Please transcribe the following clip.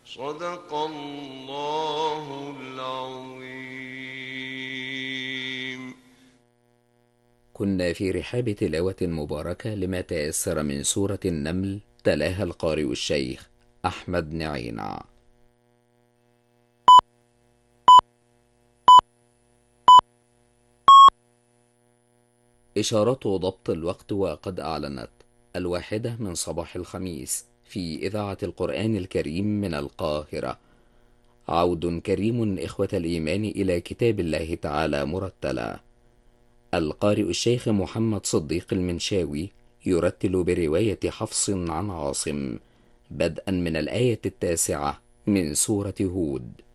صدق الله العظيم. كنا في رحاب تلاوة مباركة لما تيسر من سورة النمل، تلاها القارئ الشيخ أحمد نعينع. إشارة ضبط الوقت وقد أعلنت 1:00 من صباح الخميس في إذاعة القرآن الكريم من القاهرة. عود كريم إخوة الإيمان إلى كتاب الله تعالى مرتلا. القارئ الشيخ محمد صديق المنشاوي يرتل برواية حفص عن عاصم، بدءا من الآية 9 من سورة هود.